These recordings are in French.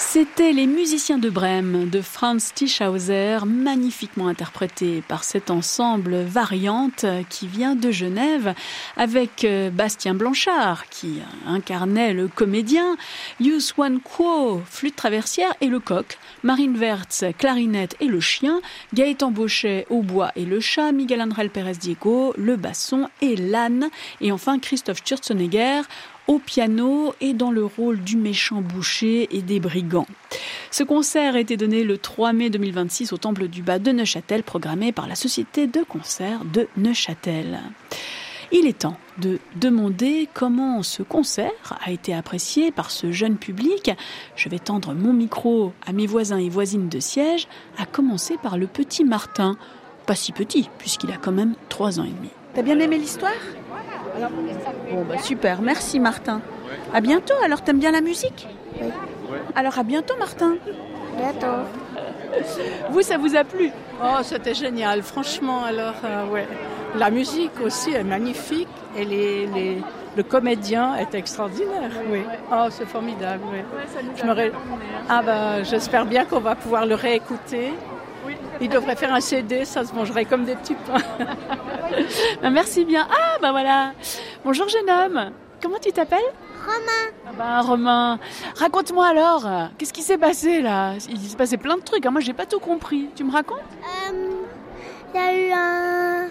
C'était les musiciens de Brême de Franz Tischhauser, magnifiquement interprétés par cet ensemble Variante qui vient de Genève avec Bastien Blanchard qui incarnait le comédien, Yus Wan Kuo, flûte traversière et le coq, Marine Wertz, clarinette et le chien, Gaëtan Bauchet, hautbois et le chat, Miguel Ángel Pérez Diego, le basson et l'âne, et enfin Christophe Sturzenegger, au piano et dans le rôle du méchant boucher et des brigands. Ce concert a été donné le 3 mai 2026 au Temple du Bas de Neuchâtel, programmé par la Société de concert de Neuchâtel. Il est temps de demander comment ce concert a été apprécié par ce jeune public. Je vais tendre mon micro à mes voisins et voisines de siège, à commencer par le petit Martin. Pas si petit, puisqu'il a quand même 3 ans et demi. T'as bien aimé l'histoire ? Bon, super, merci Martin. À bientôt, alors t'aimes bien la musique ? Oui. Alors à bientôt Martin. Bientôt. Vous, ça vous a plu ? Oh, c'était génial, franchement, alors, ouais. La musique aussi est magnifique et le comédien est extraordinaire, oui. Oh, c'est formidable, oui. J'espère bien qu'on va pouvoir le réécouter. Il devrait faire un CD, ça se mangerait comme des petits pains. Merci bien. Voilà. Bonjour jeune homme. Comment tu t'appelles ? Romain. Romain. Raconte-moi alors, qu'est-ce qui s'est passé là ? Il s'est passé plein de trucs, moi j'ai pas tout compris. Tu me racontes ? Il y a eu un...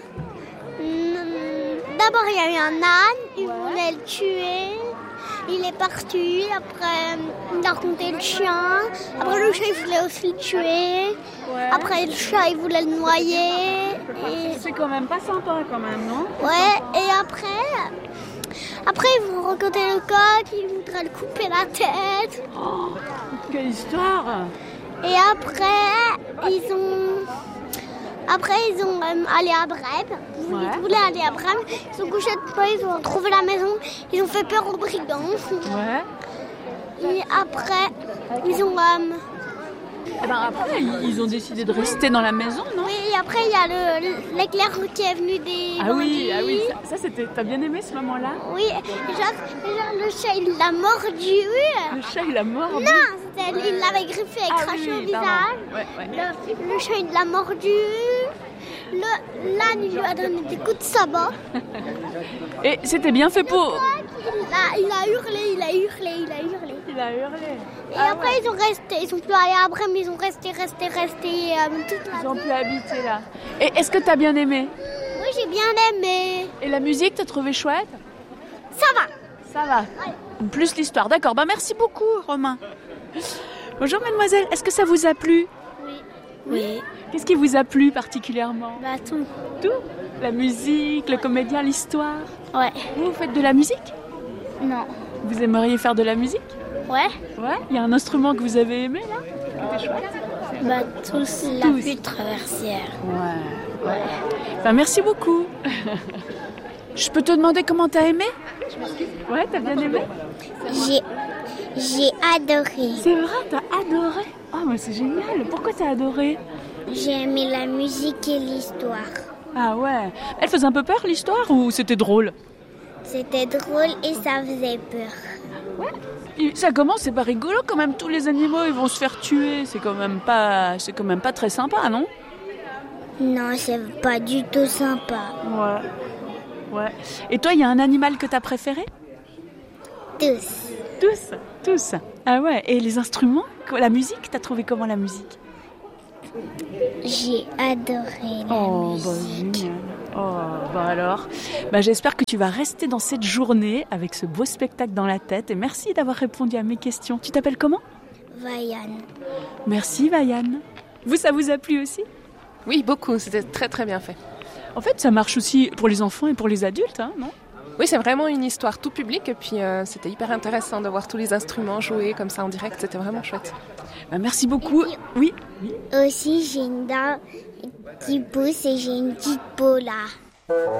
D'abord il y a eu un âne, il voulait le tuer. Il est parti, après il a raconté le chien, après le chat il voulait aussi le tuer, après le chat il voulait le noyer. Et... C'est quand même pas sympa quand même, non ? Ouais, et après ils vont raconter le coq, ils voudraient le couper la tête. Oh, quelle histoire ! Et après ils ont allé à Brême. Ils voulaient aller à Brême. Ils sont couchés de peur, ils ont trouvé la maison. Ils ont fait peur aux brigands. Et après, ils ont décidé de rester dans la maison, non ? Oui, et après, il y a l'éclair qui est venu des bandits. Ah oui, ça c'était... T'as bien aimé ce moment-là ? Oui, genre le chat, il l'a mordu. Le chat, il l'a mordu ? Non, il l'avait griffé et craché au visage. Le chat, il l'a mordu. L'âne, il lui a donné des coups de sabot. Et c'était bien fait pour... Il a hurlé. Et après, ils sont plus allés à Brême, ils ont resté. Ils ont pu habiter là. Et est-ce que t'as bien aimé ? Oui, j'ai bien aimé. Et la musique, t'as trouvé chouette ? Ça va. Ouais. Plus l'histoire, d'accord. Merci beaucoup, Romain. Bonjour, mademoiselle. Est-ce que ça vous a plu ? Oui. Qu'est-ce qui vous a plu particulièrement ? Tout. Tout ? La musique, le comédien, l'histoire ? Ouais. Vous faites de la musique ? Non. Vous aimeriez faire de la musique ? Ouais. Il y a un instrument que vous avez aimé, là ? C'était chouette ? Tous. La flûte traversière. Ouais. Merci beaucoup. Je peux te demander comment t'as aimé ? Ouais, t'as bien aimé ? J'ai adoré. C'est vrai, t'as adoré ? Mais c'est génial. Pourquoi t'as adoré ? J'ai aimé la musique et l'histoire. Ah ouais. Elle faisait un peu peur, l'histoire, ou c'était drôle ? C'était drôle et ça faisait peur. Ouais. Et ça commence, c'est pas rigolo quand même. Tous les animaux, ils vont se faire tuer. C'est quand même pas très sympa, non ? Non, c'est pas du tout sympa. Ouais. Et toi, il y a un animal que t'as préféré ? Tous. Ah ouais. Et les instruments ? La musique, t'as trouvé comment la musique ? J'ai adoré la musique. Génial. Alors, j'espère que tu vas rester dans cette journée avec ce beau spectacle dans la tête. Et merci d'avoir répondu à mes questions. Tu t'appelles comment ? Vayan. Merci Vayan. Ça vous a plu aussi ? Oui, beaucoup. C'était très très bien fait. En fait, ça marche aussi pour les enfants et pour les adultes, non ? Oui, c'est vraiment une histoire tout public. Et puis, c'était hyper intéressant de voir tous les instruments jouer comme ça en direct. C'était vraiment chouette. Merci beaucoup. Oui. Aussi, j'ai une dent qui pousse et j'ai une petite peau là.